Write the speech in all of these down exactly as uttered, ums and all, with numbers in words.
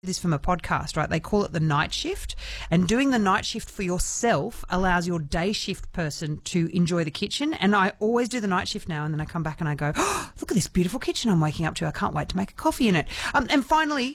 This from a podcast, right? They call it the night shift, and doing the night shift for yourself allows your day shift person to enjoy the kitchen. And I always do the night shift now, and then I come back and I go, oh, look at this beautiful kitchen I'm waking up to. I can't wait to make a coffee in it. Um, and finally,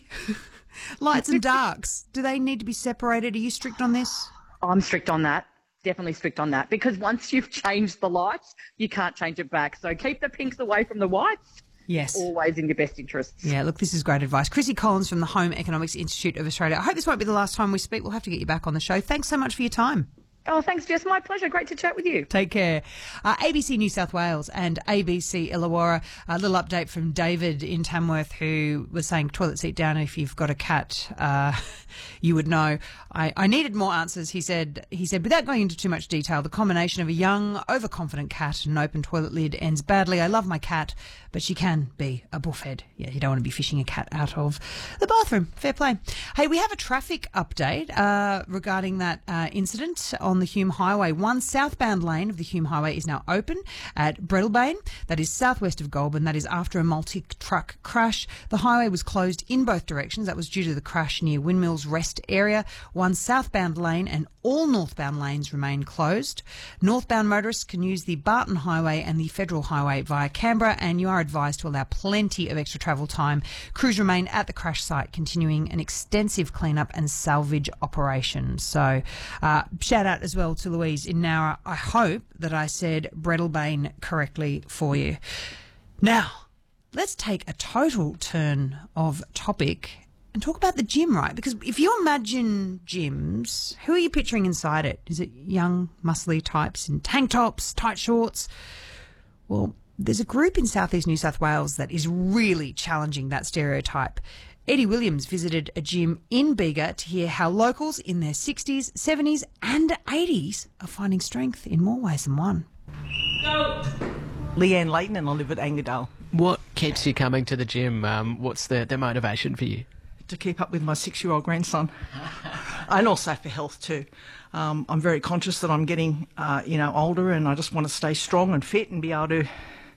lights and darks. Do they need to be separated? Are you strict on this? I'm strict on that. Definitely strict on that, because once you've changed the lights, you can't change it back. So keep the pinks away from the whites. Yes. Always in your best interests. Yeah, look, this is great advice. Chrissy Collins from the Home Economics Institute of Australia. I hope this won't be the last time we speak. We'll have to get you back on the show. Thanks so much for your time. Oh, thanks, Jess. My pleasure. Great to chat with you. Take care. Uh, A B C New South Wales and A B C Illawarra. A little update from David in Tamworth, who was saying toilet seat down if you've got a cat. Uh, you would know. I, I needed more answers. He said, he said, without going into too much detail, the combination of a young, overconfident cat and an open toilet lid ends badly. I love my cat, but she can be a buffhead. Yeah, you don't want to be fishing a cat out of the bathroom. Fair play. Hey, we have a traffic update uh, regarding that uh, incident on the Hume Highway. One southbound lane of the Hume Highway is now open at Breadalbane. That is southwest of Goulburn. That is after a multi-truck crash. The highway was closed in both directions. That was due to the crash near Windmills Rest area. One southbound lane and all northbound lanes remain closed. Northbound motorists can use the Barton Highway and the Federal Highway via Canberra, and you are advised to allow plenty of extra travel time. Crews remain at the crash site, continuing an extensive cleanup and salvage operation. So, uh, shout out as well to Louise in Nowra. I hope that I said Breadalbane correctly for you. Now, let's take a total turn of topic and talk about the gym, right? Because if you imagine gyms, who are you picturing inside it? Is it young, muscly types in tank tops, tight shorts? Well, there's a group in southeast New South Wales that is really challenging that stereotype. Eddie Williams visited a gym in Bega to hear how locals in their sixties, seventies and eighties are finding strength in more ways than one. Go! Leanne Leighton, and I live at Angerdale. What keeps you coming to the gym? Um, what's the, the motivation for you? To keep up with my six-year-old grandson. And also for health too. Um, I'm very conscious that I'm getting, uh, you know, older, and I just want to stay strong and fit and be able to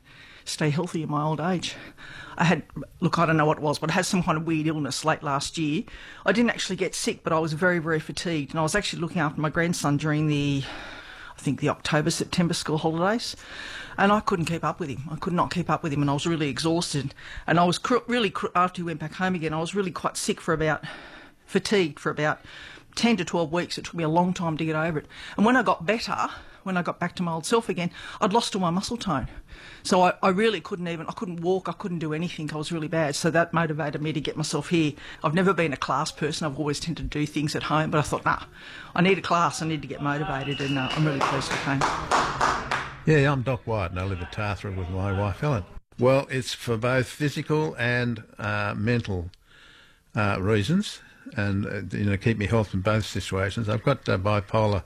stay healthy in my old age. I had, look, I don't know what it was, but I had some kind of weird illness late last year. I didn't actually get sick, but I was very, very fatigued, and I was actually looking after my grandson during the, I think the October, September school holidays, and I couldn't keep up with him. I could not keep up with him, and I was really exhausted. And I was cr- really, cr- after he went back home again, I was really quite sick for about, fatigued for about ten to twelve weeks. It took me a long time to get over it. And when I got better, when I got back to my old self again, I'd lost all my muscle tone. So I, I really couldn't even, I couldn't walk, I couldn't do anything. I was really bad. So that motivated me to get myself here. I've never been a class person. I've always tended to do things at home, but I thought, nah, I need a class, I need to get motivated, and uh, I'm really pleased I came. Yeah, I'm Doc White, and I live at Tathra with my wife Helen. Well, it's for both physical and uh, mental uh, reasons, and uh, you know, keep me healthy in both situations. I've got uh, bipolar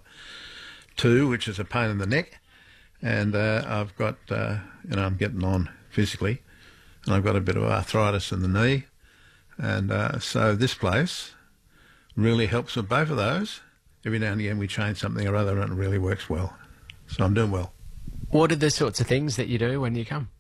two, which is a pain in the neck, and uh, I've got, uh, you know, I'm getting on physically, and I've got a bit of arthritis in the knee, and uh, so this place really helps with both of those. Every now and again we change something or other, and it really works well. So I'm doing well. What are the sorts of things that you do when you come?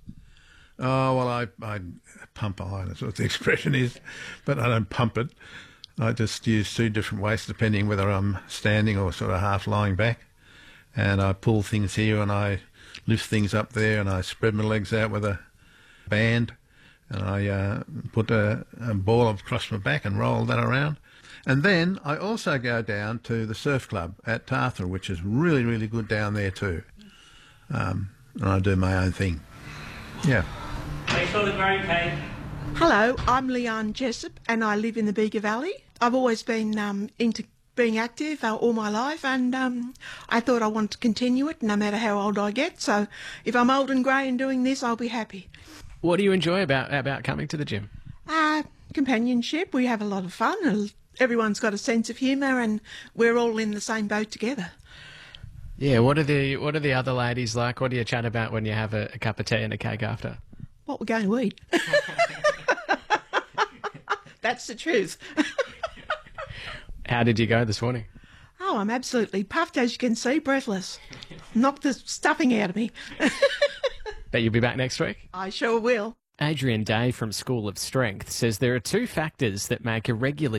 Oh, well, I, I pump iron, that's what the expression is, but I don't pump it. I just use two different weights depending whether I'm standing or sort of half lying back. And I pull things here and I lift things up there, and I spread my legs out with a band, and I uh, put a, a ball across my back and roll that around. And then I also go down to the surf club at Tathra, which is really, really good down there too. Um, and I do my own thing. Yeah. Make sure the grey cake. Hello, I'm Leanne Jessup, and I live in the Bega Valley. I've always been um, into being active uh, all my life, and um, I thought I wanted to continue it no matter how old I get. So if I'm old and grey and doing this, I'll be happy. What do you enjoy about, about coming to the gym? Uh, companionship. We have a lot of fun. Everyone's got a sense of humour, and we're all in the same boat together. Yeah, what are the what are the other ladies like? What do you chat about when you have a, a cup of tea and a cake after? What we're going to eat. That's the truth. How did you go this morning? Oh, I'm absolutely puffed, as you can see, breathless. Knocked the stuffing out of me. Bet you'll be back next week? I sure will. Adrian Day from School of Strength says there are two factors that make a regular